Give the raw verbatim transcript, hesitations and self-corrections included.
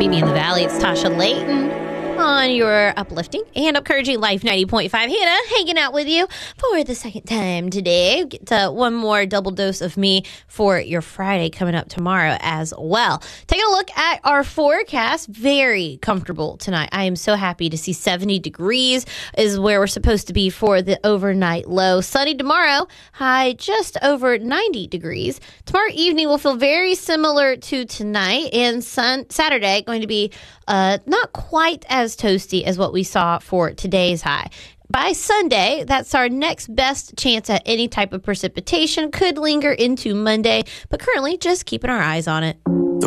Meet me in the valley. It's Tasha Layton on your uplifting and encouraging Life ninety point five. Hannah hanging out with you for the second time today. Get uh, one more double dose of me for your Friday coming up tomorrow as well. Taking a look at our forecast. Very comfortable tonight. I am so happy to see seventy degrees is where we're supposed to be for the overnight low. Sunny tomorrow, high just over ninety degrees. Tomorrow evening will feel very similar to tonight, and sun Saturday going to be uh, not quite as toasty as what we saw for today's high. By Sunday, that's our next best chance at any type of precipitation. Could linger into Monday, but currently just keeping our eyes on it.